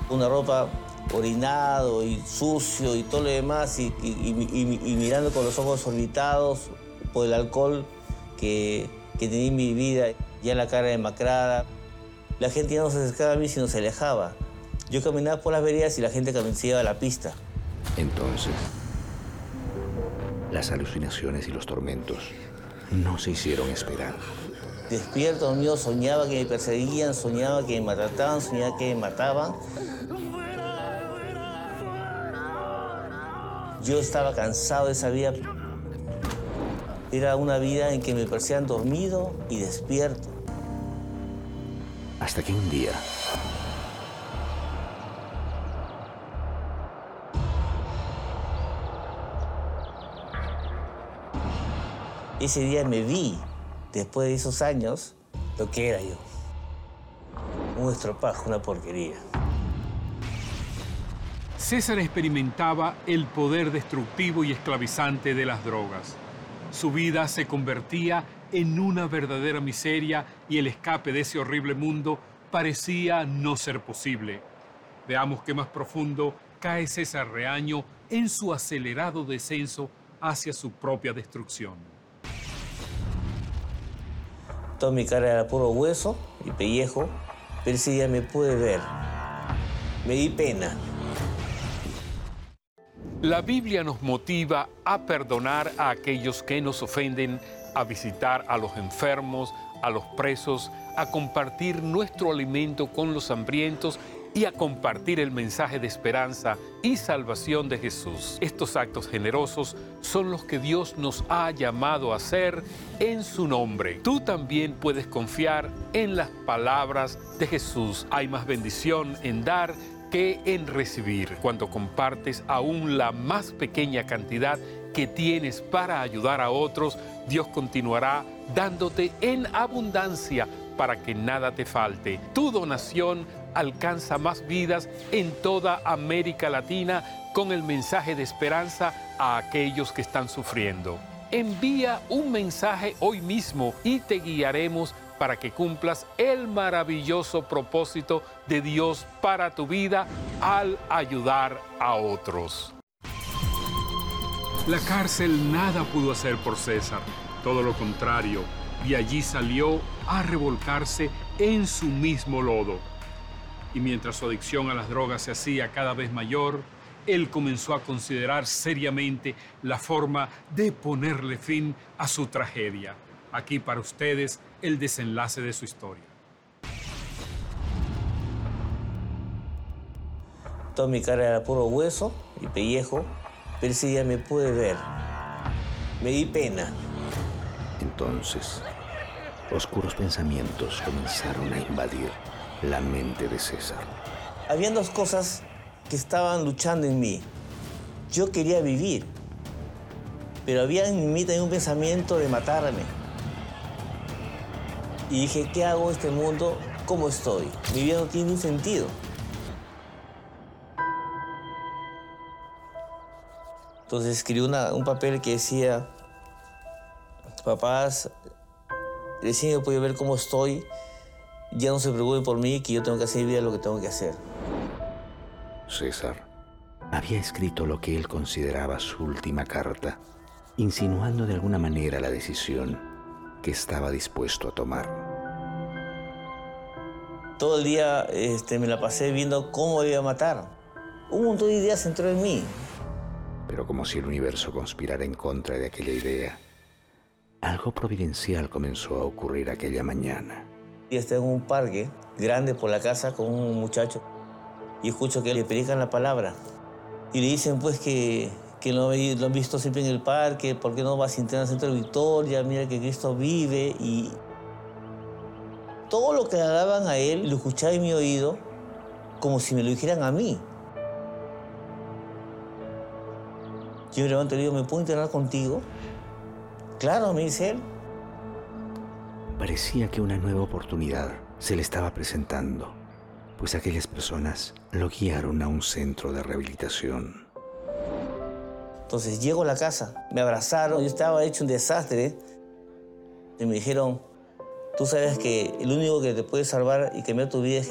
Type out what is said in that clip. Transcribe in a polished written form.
Una ropa orinado y sucio y todo lo demás, y mirando con los ojos orbitados por el alcohol que tenía en mi vida, ya la cara demacrada. La gente ya no se acercaba a mí, sino se alejaba. Yo caminaba por las veredas y la gente caminaba a la pista. Entonces, las alucinaciones y los tormentos no se hicieron esperar. Despierto, dormido, soñaba que me perseguían, soñaba que me maltrataban, soñaba que me mataban. Yo estaba cansado de esa vida. Era una vida en que me perseguían dormido y despierto. Hasta que un día, ese día me vi, después de esos años, lo que era yo. Un estropajo, una porquería. César experimentaba el poder destructivo y esclavizante de las drogas. Su vida se convertía en una verdadera miseria y el escape de ese horrible mundo parecía no ser posible. Veamos qué más profundo cae César Reaño en su acelerado descenso hacia su propia destrucción. Toda mi cara era puro hueso y pellejo, pero ese día me pude ver. Me di pena. La Biblia nos motiva a perdonar a aquellos que nos ofenden, a visitar a los enfermos, a los presos, a compartir nuestro alimento con los hambrientos y a compartir el mensaje de esperanza y salvación de Jesús. Estos actos generosos son los que Dios nos ha llamado a hacer en su nombre. Tú también puedes confiar en las palabras de Jesús. Hay más bendición en dar que en recibir. Cuando compartes aún la más pequeña cantidad que tienes para ayudar a otros, Dios continuará dándote en abundancia para que nada te falte. Tu donación alcanza más vidas en toda América Latina con el mensaje de esperanza a aquellos que están sufriendo. Envía un mensaje hoy mismo y te guiaremos para que cumplas el maravilloso propósito de Dios para tu vida al ayudar a otros. La cárcel nada pudo hacer por César, todo lo contrario, de allí salió a revolcarse en su mismo lodo. Y mientras su adicción a las drogas se hacía cada vez mayor, él comenzó a considerar seriamente la forma de ponerle fin a su tragedia. Aquí para ustedes el desenlace de su historia. Toda mi cara era puro hueso y pellejo, pero ese día me pude ver. Me di pena. entonces, oscuros pensamientos comenzaron a invadir la mente de César. Habían dos cosas que estaban luchando en mí. Yo quería vivir, pero había en mí también un pensamiento de matarme. Y dije, ¿qué hago en este mundo? ¿Cómo estoy? Mi vida no tiene un sentido. Entonces escribí un papel que decía, papás, recién he podido ver cómo estoy, ya no se preocupen por mí, que yo tengo que hacer vida lo que tengo que hacer. César había escrito lo que él consideraba su última carta, insinuando de alguna manera la decisión que estaba dispuesto a tomar. Todo el día me la pasé viendo cómo iba a matar. Un montón de ideas entró en mí. Pero como si el universo conspirara en contra de aquella idea, algo providencial comenzó a ocurrir aquella mañana. Y estaba en un parque grande por la casa con un muchacho y escucho que le predican la palabra. Y le dicen pues que lo han visto siempre en el parque, ¿por qué no vas a entrar al centro de Victoria? Mira que Cristo vive. Y todo lo que le daban a él lo escuchaba en mi oído como si me lo dijeran a mí. Yo me levanto y le digo, ¿me puedo internar contigo? Claro, me dice él. Parecía que una nueva oportunidad se le estaba presentando, pues aquellas personas lo guiaron a un centro de rehabilitación. Entonces llego a la casa, me abrazaron, yo estaba hecho un desastre. Y me dijeron, tú sabes que el único que te puede salvar y cambiar tu vida es